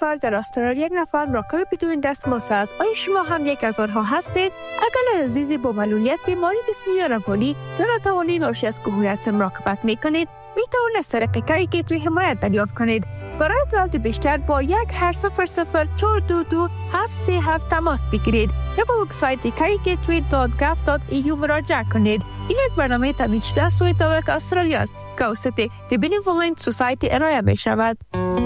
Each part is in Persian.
نفر در استرالیا، 1 نفر مراقب بدون دستمزد است. آیا شما هم یک از آنها هستید؟ اگر عزیزی با معلولیت بیماری جسمی یا روانی یا ناتوانی ناشی از کهولت مراقبت میکنید، میتوانید از طریق کاری گیتوی حمایت دریافت کنید. برای اطلاعات بیشتر با 1-800-422-737 تماس بگیرید یا به وبسایت caregatory.gov.au مراجعه کنید. این یک برنامه تامین شده از سوی دولت استرالیا است که توسط The Benevolent Society ارائه می شود.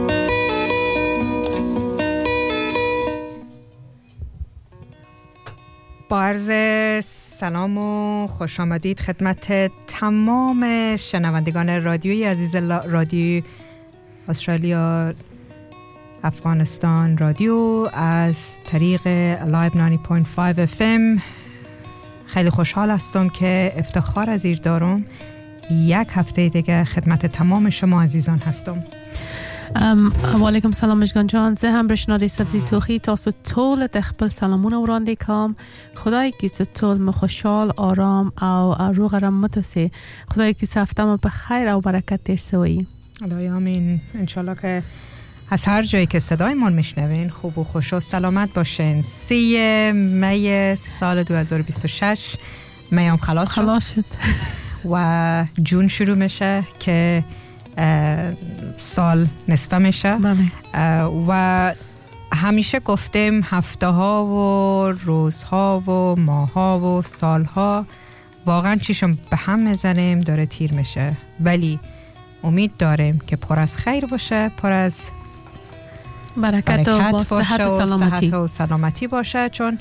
با عرض سلام و خوش آمدید خدمت تمام شنوندگان رادیوی عزیز رادیو استرالیا افغانستان رادیو از طریق لایو 90.5 FM. خیلی خوشحال هستم که افتخار از ایر دارم یک هفته دیگه خدمت تمام شما عزیزان هستم. و علیکم سلام مشگان جان، زه هم برشناده سبزی توخی تاسو طول تخبل سلامون ورانده کام. خدای کیسه طول مخوشحال آرام او روغ رمتوسی. خدای کیسه هفتم به خیر او برکت دیر سوی. الهی آمین. انشالله که از هر جایی که صدای من میشنوین خوب و خوش و سلامت باشین. 3 می سال 2026 میم خلاص شد و جون شروع میشه که سال نصفه میشه و همیشه گفتیم هفته ها و روزها و ماه ها و سال ها واقعا چیشون به هم میزنیم داره تیر میشه، ولی امید داریم که پر از خیر باشه، پر از برکت و صحت و سلامتی باشه، چون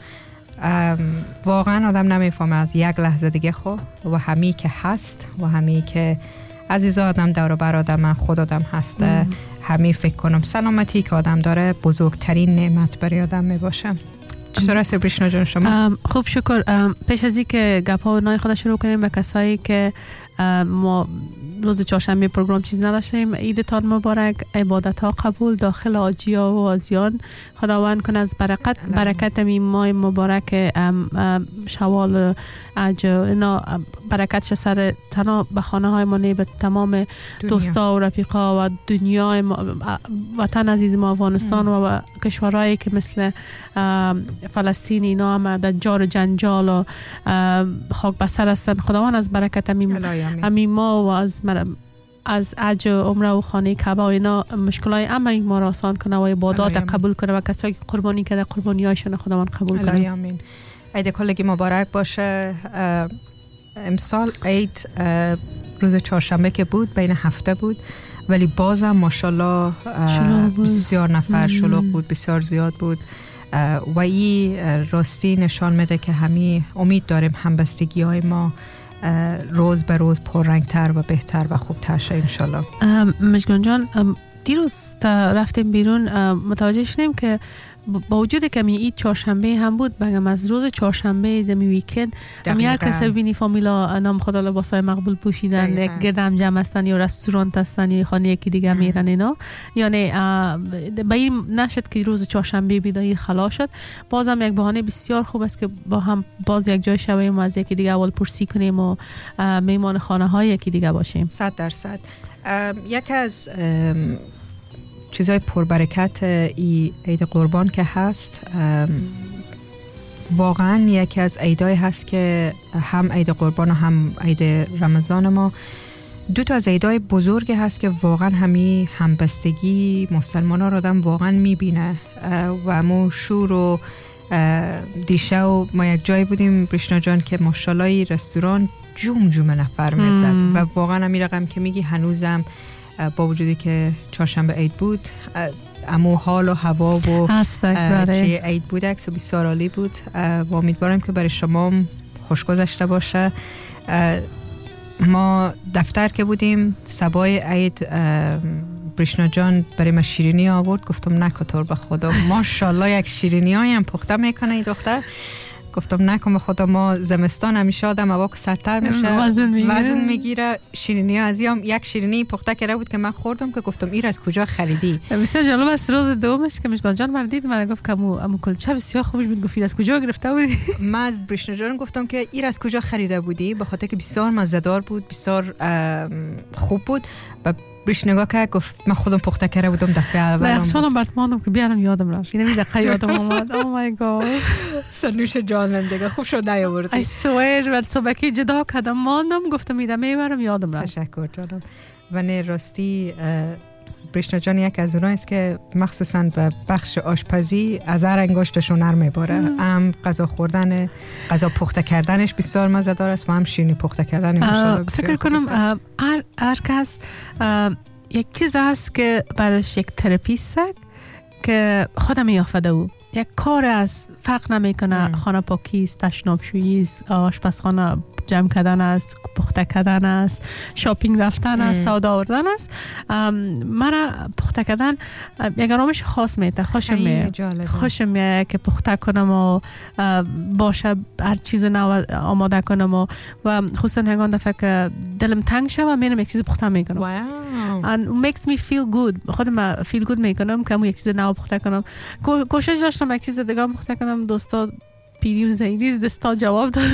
واقعا آدم نمیفهمه از یک لحظه دیگه خو و همی که هست و همی که عزیز آدم دور و بر آدم خود آدم هسته همی فکر کنم سلامتی که آدم داره بزرگترین نعمت برای آدم می باشه. چطور هستی بریشنا جان شما؟ خوب شکر. پیش از این که گپا و نای خود شروع کنیم به کسایی که ما روز چهارشنبه پروگرام چیز نداشتیم، عیدتان مبارک، عبادت ها قبول، داخل آجیا و آزیان خداوند کن از برکت می ماه مبارک شوال عج اینا برکتش سر تنها به خانه های ما به تمام دوستا و رفیقا و دنیای وطن عزیز ما افغانستان و کشورهایی که مثل فلسطین اینا هم در جار جنجال و خاک بسر هستن. خداوند از برکت همین ما و از عج عمره و خانه کعبه و اینا مشکلای همه ما را آسان کنه و عبادات قبول کنه و کسایی که قربانی کرده قربانیایشون خداوند قبول کنه. آمین. عید کلگی مبارک باشه. امسال عید روز چهارشنبه که بود بین هفته بود، ولی بازم ماشاءالله بسیار نفر شلوغ بود، بسیار زیاد بود و این راستی نشان میده که همین امید داریم همبستگی های ما روز به روز پررنگتر و بهتر و خوبتر شه انشالله. مشگان جان، دیروز رفتیم بیرون متوجه شدیم که با وجود که می عید چهارشنبه هم بود، بگم از روز چهارشنبه دمی ویکند هر کسی ببینی فامیلا نام خدا لباسای مقبول پوشیدن، یک گردم جمع هستن یا رستوران هستن یا خانه یکی دیگه میرن اینا، یعنی با این نشد که روز چهارشنبه بیدایی خلاص شد. بازم یک بهانه بسیار خوب است که با هم باز یک جای شویم و از یکی دیگه اول پرسی کنیم و میمان خانه های یکی دیگه باشیم. 100%. یک از چیزای پربرکت ای عید قربان که هست، واقعا یکی از عیدای هست که هم عید قربان و هم عید رمضان ما دو تا از عیدای بزرگ هست که واقعا همی همبستگی مسلمان ها رو آدم واقعا میبینه و مو شور و دیشه و ما یک جایی بودیم بریشنا جان که ماشاءالله رستوران جوم نفر میزد و واقعا همی رقم که میگی هنوزم با وجودی که چهارشنبه عید بود امو حال و هوا و چه عید بود اکس و بسیار عالی بود و امیدوارم که برای شما خوش گذشته باشه. ما دفتر که بودیم سبای عید بریشنا جان برای ما شیرینی آورد، گفتم نکتور به خدا ماشاءالله یک شیرینی هایی هم پخته میکنه این دختر. گفتم نکن به خدا ما زمستان همیشه آدم هوا که سرتر میشه وزن میگیره. شیرینی از یک شیرینی پخته کرده بود که من خوردم که گفتم این از کجا خریدی؟ بسیار جالب است. روز دومش که مشگان جان من دید من گفت که امو کلچه بسیار خوبش بود، گفت از کجا گرفته بودی؟ من از بریشنا جان گفتم که این از کجا خریده بودی، به خاطر که بسیار مزه‌دار بود، بسیار خوب بود و بهش نگاه کرد گفت من خودم پخته کرده بودم دفعه اول. نه شلون براتماندم که بیارم یادم رفت. اینم دقیقاً یادم اومد. او مای گاد. سنوش جانم دیگه خوب شد نیاوردی. I swear بعد صبحی جدا کردم ماندم گفتم میرم میبرم یادم رفت. تشکر جانم. و نه راستی برشنا جان یک از اونایست که مخصوصاً به بخش آشپزی از هر انگشتش هنر میبره. هم غذا خوردن، غذا پخته کردنش بسیار مزه‌دار است و هم شیرینی پخته کردن. فکر کنم هر کس یک چیز هست که برایش یک تراپیست که خودم یافته او یک کار است، فرق نمیکنه خانه پاکی است، تشنابشویی است، آشپزخانه جمع کردن است، پخته کردن است، شاپینگ رفتن است، سودا آوردن است. مرا پخته کردن یک آرامش خاص میده. خوشم میاد که پخته کنم و باشه هر چیز نو آماده کنم و خصوصا هنگام دفعه که دلم تنگ شوه میرم یک چیز پخته میکنم. and makes me feel good. خودم feel good میکنم که یک چیز نو پخته کنم. کوشش داشتم یک چیز دیگه پخته کنم، دوستا پیری و زیریز دستا جواب داد.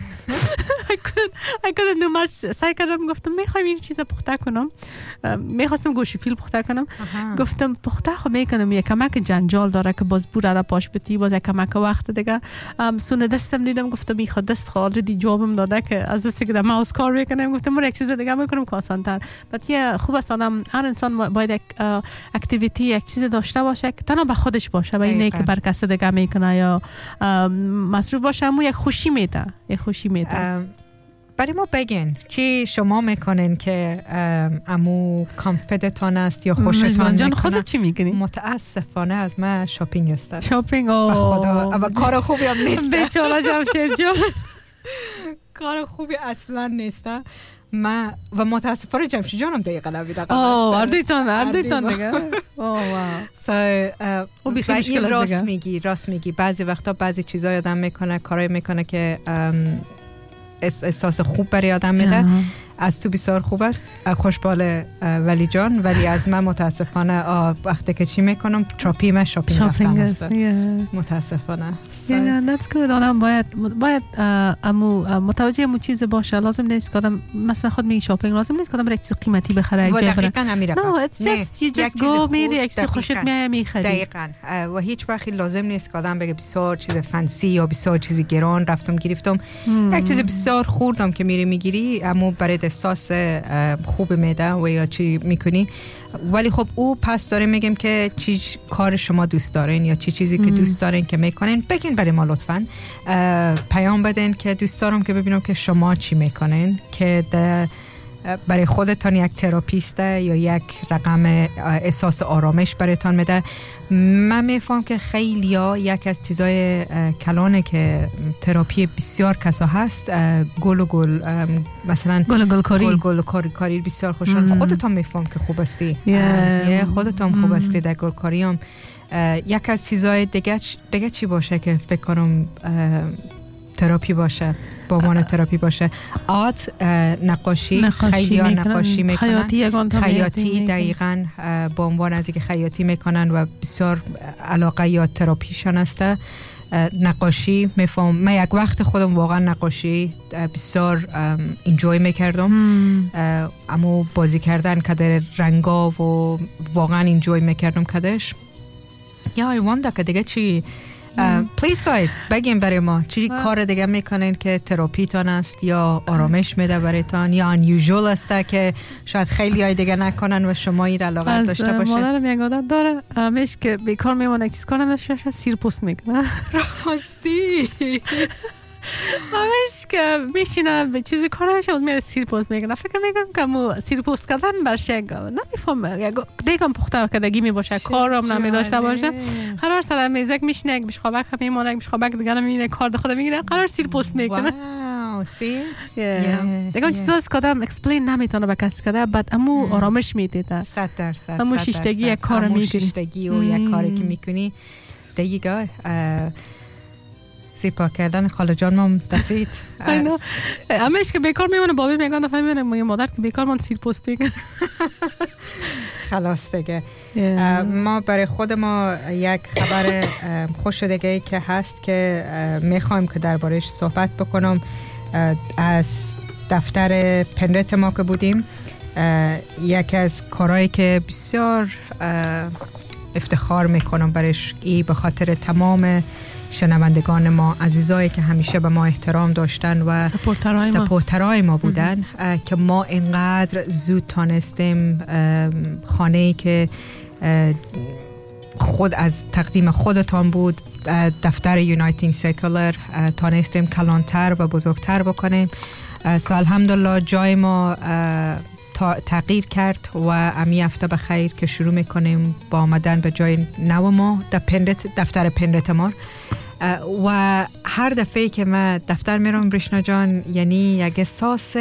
I couldn't do much. سعی کردم گفتم میخوایم این چیز پخته کنم، میخواستم گوشی فیل پخته کنم. گفتم پخته خب میکنم یک کمک جنجال داره که باز بوره را پاش بتی، باز یک کمک وقت دیگه. سونه دستم دیدم گفتم این خود دست خالدی جوابم داده که از دستی که در ماوس کار میکنم. گفتم مرا یک چیز دیگه میکنم که آسان تر. بعد یه خوب است آدم، هر انسان باید یک اکتیویتی یک چیز داشته باشه که تنها به خودش باشه و اینه که بر کس دیگه میکنه یا مصروف باشه، اما یک خوشی میده. برای ما بگین چی شما میکنین که امو کامفیدتان است یا خوشتان میکنه؟ خودت چی میکنی؟ متاسفانه از من شاپینگ است. شاپینگ خدا، اما کار خوبی هم نیست. بیچاره جمشید جان. کار خوبی اصلا نیست. ما و متاسفانه جمشید جانم دقیقا نبیده. اردویتان دیگه. راست میگی بعضی وقتا بعضی چیزا یادم میکنه، کارای میکنه که احساس خوب برای آدم میده. از تو بسیار خوب است، خوشباله ولی جان، ولی از من متاسفانه وقتی که چی میکنم تراپی من شاپینگ رفتن است. متاسفانه. that's good. آدم باید متوجه امو چیز باشه. لازم نیست که آدم مثلا خود میگی شاپینگ، لازم نیست که آدم یک چیز قیمتی بخره. دقیقاً نمیره. No, it's just you just go میری یک چیز خوشت میاد میخری. دقیقاً. و هیچ وقت لازم نیست که آدم بگه بسیار چیز فنسی یا بسیار چیز گران رفتم گرفتم. یک چیز بسیار خوردم که میری میگیری، اما برای احساس خوب میده و یا چی میکنی. ولی خب او پس داره میگم که چی کار شما دوست دارین یا چی چیزی که دوست دارین که میکنین بگین برای ما لطفاً. پیام بدین که دوست دارم که ببینم که شما چی میکنین که برای خودتان یک تراپیست یا یک رقم احساس آرامش برایتان میده. من میفهم که خیلی ها یک از چیزای کلانه که تراپی بسیار کسا هست گل مثلا گل کاری بسیار خوشحال. خودتان میفهم که خوب استی. خودتان خوب استی در گل کاری هم. یک از چیزای دیگه چی باشه که فکر کنم تراپی باشه، با عنوان تراپی باشه؟ آرت، نقاشی خیلی ها نقاشی میکنن، خیاطی دقیقاً با عنوان از اینکه خیاطی میکنن و بسیار علاقه یا تراپیشان هسته. نقاشی میفهم. من یک وقت خودم واقعا نقاشی بسیار انجوی میکردم، اما بازی کردن کده رنگا و واقعا انجوی میکردم کدش. یا I wonder که دیگه چی please guys بگیم برای ما چی کار دیگه میکنین که تراپیتان است یا آرامش میده برایتان یا unusual است که شاید خیلی های دیگه نکنن و شما این علاقه داشته باشید. مادرم یک عادت داره همیشه که بیکار میمونه چیز کار نمیشه سیر پوست میکنه. راستی همیشه که میشینه به چیزی کار نمیشه و میره سیر پوست میکنه. فکر میکنم که مو سیر پوست کردن برشه نمیفهمه دیگم پخته کردگی میباشه، کارم نمیداشته باشه. قرار سر میزک میشینه یک بشخابک میمونه، یک بشخابک دیگه نمیینه کار خود میگیره، قرار سیر پوست میکنه. سی دیگه چیزاست که آدم اکسپلین نمیتونه به کسی کنه، بعد امو آرامش میده. 100% امو شیشتگی یک کار میکنی، شیشتگی و یک کاری که میکنی دیگه سیپا کردن خاله جان مام دستید. همش که بیکار میمونه بابی میگن دفعه میمونه مادر که بیکار من سیر پوست میکنه. خلاص دیگه ما برای خود ما یک خبر خوش دیگه که هست که میخوایم که دربارش صحبت بکنم. از دفتر پنرت ما که بودیم یکی از کارهایی که بسیار افتخار میکنم برش به خاطر تمام شنوندگان ما، عزیزایی که همیشه به ما احترام داشتن و سپورترهای ما بودن که ما اینقدر زود تانستیم خانه‌ای که خود از تقدیم خودتان بود، دفتر یونایتینگ سیکولر، تانستیم کلانتر و بزرگتر بکنیم. الحمدلله جای ما تغییر کرد و امی هفته بخیر که شروع میکنیم با آمدن به جای نو ما دفتر پندت ما. و هر دفعه که من دفتر میرم برشنا جان، یعنی یک احساس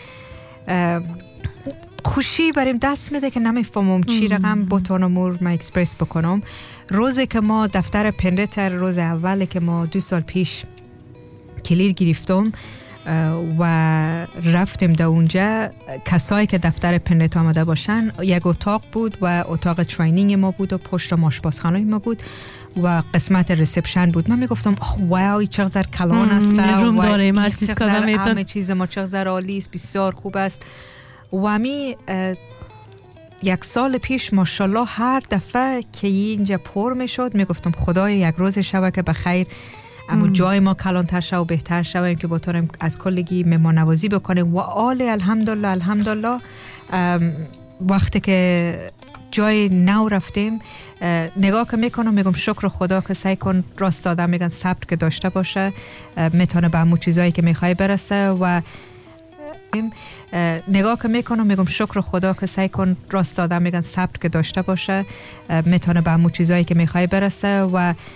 خوشی بریم دست میده که نمیفهمم چی رقم بتونم ما اکسپرس بکنم. روزی که ما دفتر پندت، روز اولی که ما 2 سال پیش کلیر گرفتم و رفتیم در اونجا، کسایی که دفتر پندت آمده باشن، یک اتاق بود و اتاق ترینینگ ما بود و پشت آشپزخانه ما بود و قسمت ریسپشن بود. من میگفتم واو چقدر کلان است روم داره، همه چیز ما چقدر عالی است، بسیار خوب است. و می 1 سال پیش ماشاءالله هر دفعه که اینجا پر میشد میگفتم خدای یک روز شبه که بخیر اما جای ما کلانتر شد و بهتر شویم که بتونیم از کلگی مهمان نوازی بکنیم. و آل الحمدلله وقتی که جای نو رفتیم نگاه که میکنم میگم شکر خدا که سعی کن، راست آدم میگن صبر که داشته باشه میتونه به همون چیزایی که میخوای برسه. و نگاه که میکنم میگم شکر خدا که سعی کن، راست آدم میگن صبر که داشته باشه میتونه به همون چیزایی که میخوای برسه. و